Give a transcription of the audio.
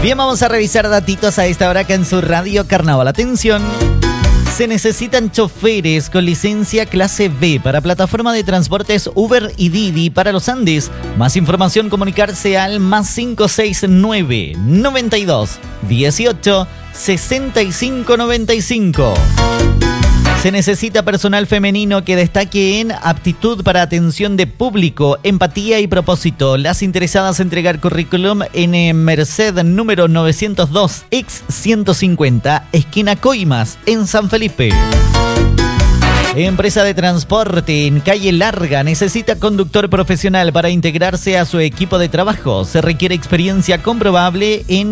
Bien, vamos a revisar datitos a esta hora acá en su radio Carnaval. Atención. Se necesitan choferes con licencia clase B para plataforma de transportes Uber y Didi para los Andes. Más información, comunicarse al +569 92 18 65 95. Se necesita personal femenino que destaque en aptitud para atención de público, empatía y propósito. Las interesadas entregar currículum en Merced número 902, ex 150, esquina Coimas, en San Felipe. Empresa de transporte en Calle Larga necesita conductor profesional para integrarse a su equipo de trabajo. Se requiere experiencia comprobable en